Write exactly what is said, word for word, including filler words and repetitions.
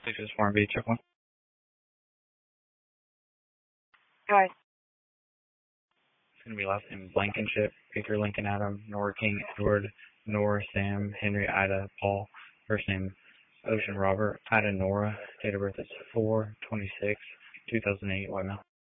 Six is Farm B, check one. Guys. It's going to be last name Blankenship, Victor, Lincoln, Adam, Nora, King, Edward, Nora, Sam, Henry, Ida, Paul. First name Ocean, Robert, Ida, Nora. Date of birth is four twenty-six two thousand eight, white male.